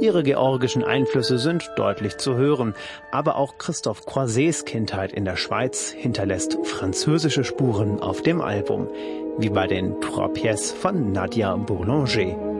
Ihre georgischen Einflüsse sind deutlich zu hören, aber auch Christophe Croisets Kindheit in der Schweiz hinterlässt französische Spuren auf dem Album, wie bei den Trois Pièces von Nadia Boulanger.